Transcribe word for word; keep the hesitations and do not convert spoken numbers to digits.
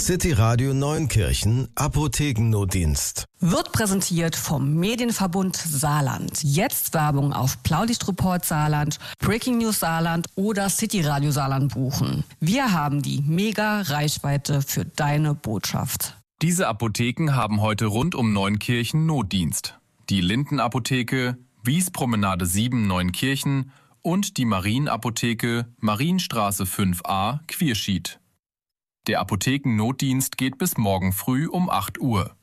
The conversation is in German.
City Radio Neunkirchen Apothekennotdienst. Wird präsentiert vom Medienverbund Saarland. Jetzt Werbung auf Blaulichtreport Saarland, Breaking News Saarland oder City Radio Saarland buchen. Wir haben die mega Reichweite für deine Botschaft. Diese Apotheken haben heute rund um Neunkirchen Notdienst. Die Lindenapotheke, Wiespromenade sieben Neunkirchen und die Marienapotheke Marienstraße fünf a Quierschied. Der Apothekennotdienst geht bis morgen früh um acht Uhr.